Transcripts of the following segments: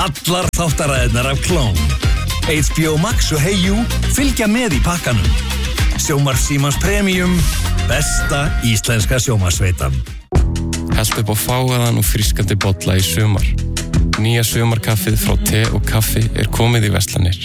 Allar þáttaræðirnar af Klón. HBO Max og Hey.U fylgja með í pakkanum. Sjónvarp Símans Premium, besta íslenska sjónvarpsveitan. Helt upp á fágaðan og frískandi bolla í sumar. Nýja sumarkaffið frá Te og Kaffi komið í verslanir.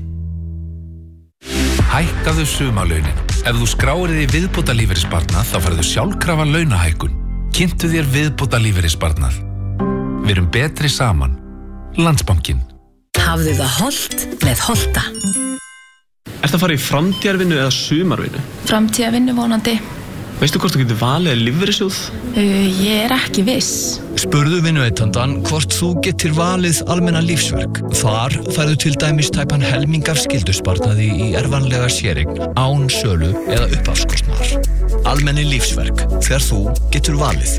Hækkaðu sumarlaunin. Ef þú skráir þig í viðbótarlífeyrissparnað þá færðu sjálfkrafa launahækkun. Kynntu þér viðbótarlífeyrissparnað. Við erum betri saman. Landsbankinn. Hafðu það hollt með Holta. Ertu að fara í framtíðarvinnu eða sumarvinnu? Framtíðarvinnu vonandi. Veistu hvort þú getur valið lífeyrissjóð? Ég ekki viss. Spurðu vinnuveitandann hvort þú getur valið almenna lífsverk. Þar færðu til dæmis tæpan helming af skyldusparnaði í erfanlega séreign, án sölu eða uppafskostnaðar. Almenni lífsverk, þegar þú getur valið.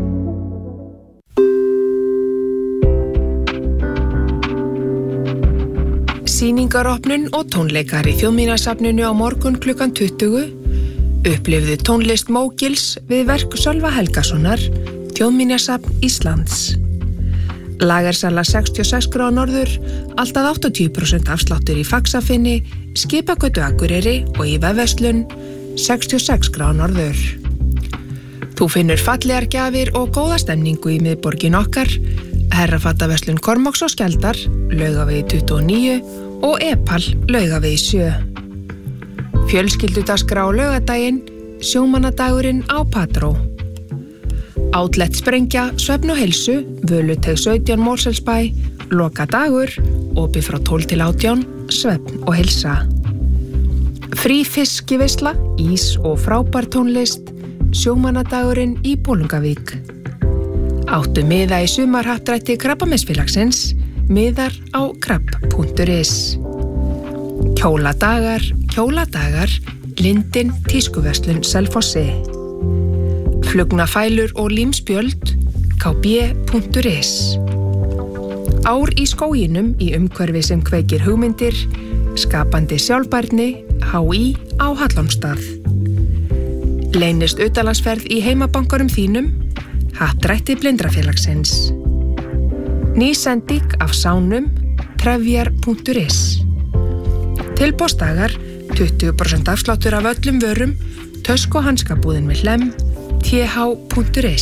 Sýningaropnun og tónleikar í Þjóðminjasafninu á morgun klukkan 20. Upplifðu tónlist Mógils við verk Sölva Helgasonar, Þjóðminjasafn Íslands. Lagersala 66 gráðu norður, alltaf 80% afsláttur í Faxafinni, Skipagötu Akureyri og í vefverslun 66 gráðu norður. Þú finnur fallegar gjafir og góða stemningu í miðborgin okkar, Herrafattaverslun Kormáks og Skjaldar, Laugavegi 29 og Epal, Laugavegi 7. Fjölskyldudagskrá á laugardaginn, sjómannadagurinn á Patró. Outlet Sprengja, Svefn og heilsu, Völuteg 17 Mosfellsbæ, lokadagur, opið frá 12 til 18, Svefn og heilsa. Frí fiskiveisla, ís og frábær tónlist, sjómannadagurinn í Bolungavík. Áttu miða í sumarhappdrætti Krabbameinsfélagsins, miðar á krabb.is. Kjóladagar, Lindin, tískuverslun Selfossi. Flugnafælur og límspjöld, kb.is. Ár í skóginum í umhverfi sem kveikir hugmyndir, skapandi sjálfbærni, HÍ á Hallormsstað. Leynist utanlandsferð í heimabankarum þínum, happdrætti Blindrafélagsins. Ný sending af sánum, trefjar.is. Tilboðsdagar, 20% afsláttur af öllum vörum, tösk- og hanskabúðin með Hlemm, th.is.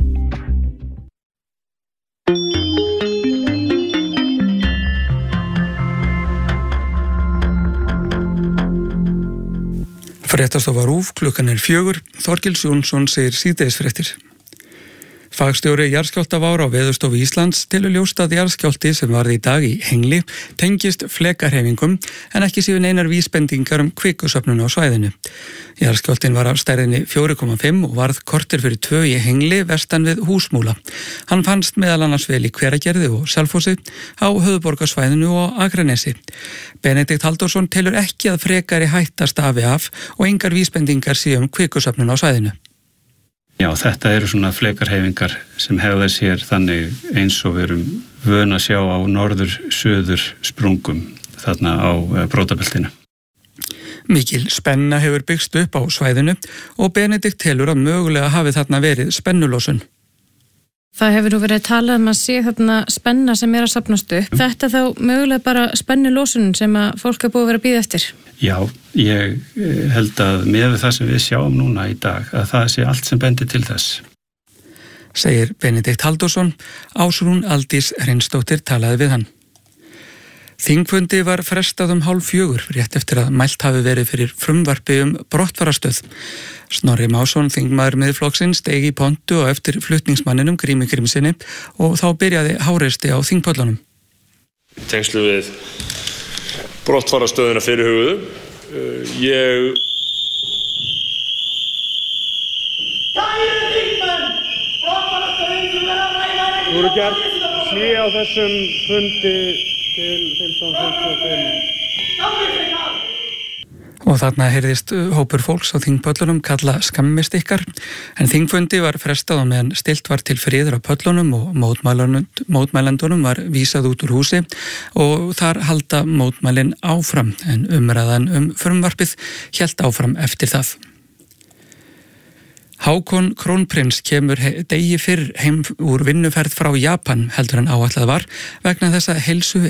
Fréttastofa RÚV, klukkan 4, Þorkels Jónsson segir síðdegisfréttir. Fagstjóri jarðskjálftavára á Veðurstofu Íslands telur ljóst að jarðskjálfti sem varð í dag í Hengli tengist flekarhreyfingum en ekki séu neinar vísbendingar kvikusöfnun á svæðinu. Jarðskjálftin var af stærðinni 4,5 og varð korter fyrir 2 í Hengli vestan við Húsmúla. Hann fannst meðal annars vel í Hveragerði og Selfossi, á höfuðborgarsvæðinu og Akranesi. Benedikt Halldórsson telur ekki að frekari hætta stafi af og engar vísbendingar séu kvikusöfnun á svæðinu. Já, þetta eru svona flekarhreyfingar sem hegða sér þannig eins og við erum vön að sjá á norður-suður sprungum þarna á brotabeltinu. Mikil spenna hefur byggst upp á svæðinu og Benedikt telur að mögulega hafi þarna verið spennulosun. Það hefur nú verið talað að sé þarna spenna sem að safnast upp. Þetta þá mögulega bara spennulosun sem að fólk búið að vera að bíða eftir? Já, ég held að með það sem við sjáum núna í dag að það sé allt sem bendir til þess. Segir Benedikt Halldórsson, Ásrún Aldís Hreinsdóttir talaði við hann. Þingfundi var frestað 3:30 rétt eftir að mælt hafi verið fyrir frumvarpi brottfarastöð. Snorri Másson, þingmaður Miðflokksins, steig í pontu og eftir flutningsmanninum Grími Grímssyni og þá byrjaði háreysti á þingpöllunum. Tengslu við brottfarastöðuna fyrirhuguðu. Kæru þingmenn, brottfarastöðin sem verða að ræða ekki. Nú eru gert hlé á þessum fundi til 15:55. Og þarna heyrðist hópur fólks á þingpöllunum kalla skammist ykkar, en þingfundi var frestað og meðan stilt var til friður á pöllunum og mótmælendunum var vísað út úr húsi og þar halda mótmælin áfram, en umræðan frumvarpið hélt áfram eftir það. Hákon krónprins kemur degi fyrr heim úr vinnuferð frá Japan heldur en áætlað var vegna þess að heilsu